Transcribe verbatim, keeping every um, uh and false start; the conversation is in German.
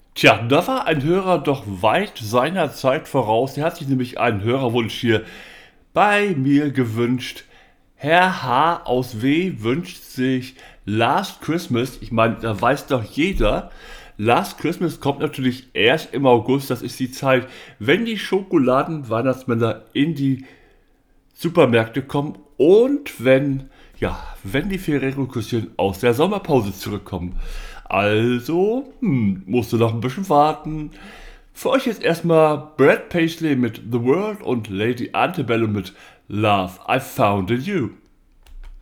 Tja, da war ein Hörer doch weit seiner Zeit voraus. Der hat sich nämlich einen Hörerwunsch hier bei mir gewünscht. Herr H. aus W. wünscht sich Last Christmas. Ich meine, da weiß doch jeder, Last Christmas kommt natürlich erst im August. Das ist die Zeit, wenn die Schokoladen-Weihnachtsmänner in die Supermärkte kommen und wenn, ja, wenn die Ferrero-Küsschen aus der Sommerpause zurückkommen. Also, hm, musst du noch ein bisschen warten. Für euch jetzt erstmal Brad Paisley mit The World und Lady Antebellum mit Love I Found in You.